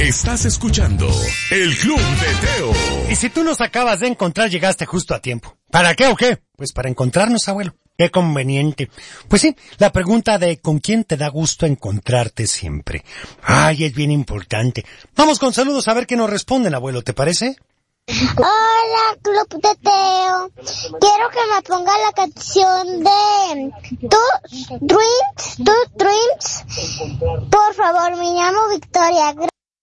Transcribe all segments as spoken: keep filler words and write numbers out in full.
Estás escuchando El Club de Teo. Y si tú nos acabas de encontrar, llegaste justo a tiempo. ¿Para qué o qué? Pues para encontrarnos, abuelo. Qué conveniente. Pues sí, la pregunta de ¿con quién te da gusto encontrarte siempre? Ay, es bien importante. Vamos con saludos a ver qué nos responden, abuelo, ¿te parece? Hola, Club de Teo. Quiero que me ponga la canción de Two Dreams, Two Dreams. Por favor, me llamo Victoria.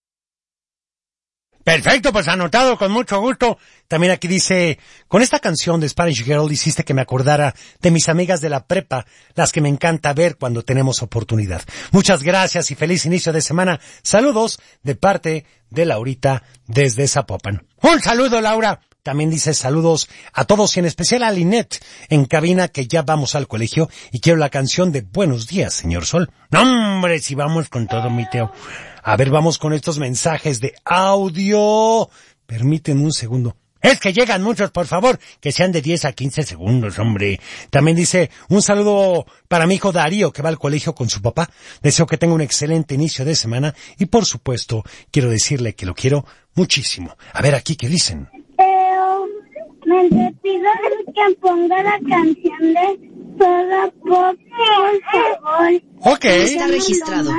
Perfecto, pues anotado, con mucho gusto. También aquí dice, con esta canción de Spanish Girl hiciste que me acordara de mis amigas de la prepa, las que me encanta ver cuando tenemos oportunidad. Muchas gracias y feliz inicio de semana. Saludos de parte de Laurita desde Zapopan. Un saludo, Laura. También dice saludos a todos y en especial a Linet en cabina, que ya vamos al colegio y quiero la canción de Buenos días, señor Sol. No, hombre, si vamos con todo, mi Teo. A ver, vamos con estos mensajes de audio. Permíteme un segundo. Es que llegan muchos, por favor, que sean de diez a quince segundos, hombre. También dice, un saludo para mi hijo Darío, que va al colegio con su papá. Deseo que tenga un excelente inicio de semana y, por supuesto, quiero decirle que lo quiero muchísimo. A ver aquí, ¿qué dicen? Teo, me te pido que ponga la canción de Toda Pop, por favor. Ok. Está registrado.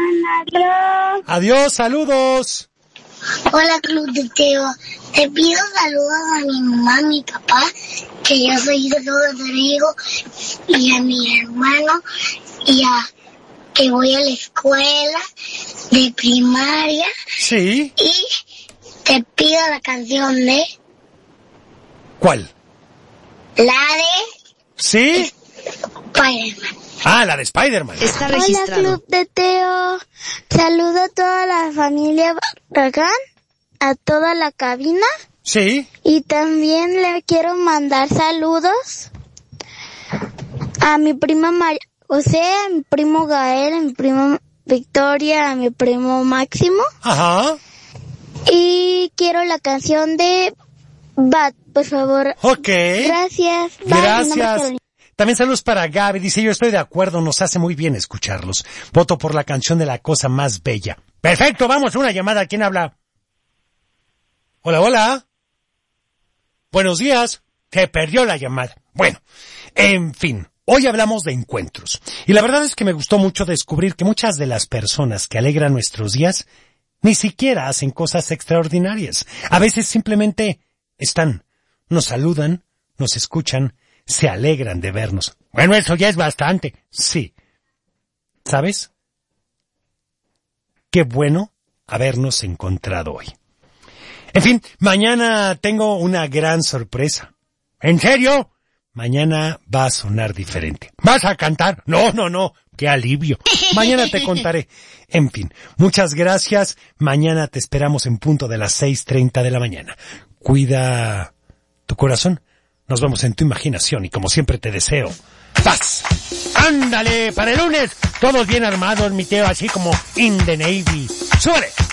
Adiós, saludos. Hola, Club de Teo. Te pido saludos a mi mamá, a mi papá, que yo soy de Rodrigo, y a mi hermano, y a que voy a la escuela de primaria. Sí. Y te pido la canción de... ¿Cuál? La de... ¿Sí? Spider-Man. Ah, la de Spider-Man. Está registrado. Hola, Club de Teo. Saludo a toda la familia Barragán, a toda la cabina. Sí. Y también le quiero mandar saludos a mi prima María José, a mi primo Gael, a mi primo Victoria, a mi primo Máximo. Ajá. Y quiero la canción de Bat, por favor. Ok. Gracias. Bye. Gracias. También saludos para Gaby. Dice, yo estoy de acuerdo, nos hace muy bien escucharlos. Voto por la canción de La Cosa Más Bella. Perfecto, vamos, una llamada. ¿Quién habla? Hola, hola. Buenos días. Se perdió la llamada. Bueno, en fin, hoy hablamos de encuentros. Y la verdad es que me gustó mucho descubrir que muchas de las personas que alegran nuestros días ni siquiera hacen cosas extraordinarias. A veces simplemente están, nos saludan, nos escuchan, se alegran de vernos. Bueno, eso ya es bastante. Sí. ¿Sabes? Qué bueno habernos encontrado hoy. En fin, mañana tengo una gran sorpresa. ¿En serio? Mañana va a sonar diferente. ¿Vas a cantar? No, no, no. ¡Qué alivio! Mañana te contaré. En fin, muchas gracias. Mañana te esperamos en punto de las seis treinta de la mañana. Cuida tu corazón. Nos vemos en tu imaginación y como siempre te deseo paz. ¡Ándale! Para el lunes, todos bien armados, mi Teo, así como in the Navy. ¡Súbele!